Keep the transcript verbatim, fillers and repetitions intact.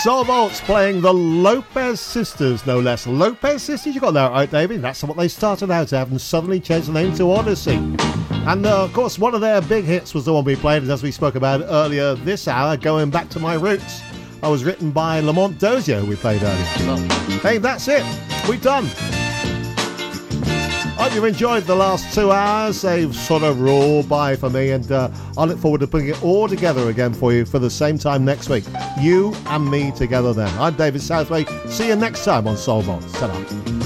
Soul Vaults playing the Lopez Sisters, no less. Lopez Sisters, you got that right, David. That's what they started out at and suddenly changed the name to Odyssey. And uh, of course, one of their big hits was the one we played, as we spoke about earlier this hour, Going Back to My Roots. I was written by Lamont Dozier, who we played earlier. Hey, that's it. We're done. I hope you've enjoyed the last two hours. They've sort of rolled by for me, and uh, I look forward to putting it all together again for you for the same time next week. You and me together then. I'm David Southway. See you next time on Soul Vaults. Ta-ra.